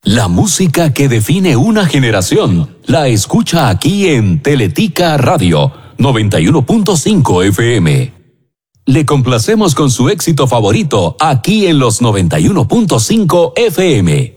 La música que define una generación la escucha aquí en Teletica Radio 91.5 FM. Le complacemos con su éxito favorito aquí en los 91.5 FM.